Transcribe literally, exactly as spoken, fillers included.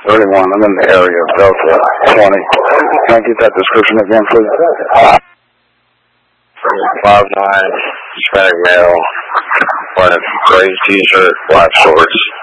thirty-one. I'm in the area of Delta twenty. Can I get that description again, please? five nine, Hispanic male, wearing a gray t-shirt, black shorts.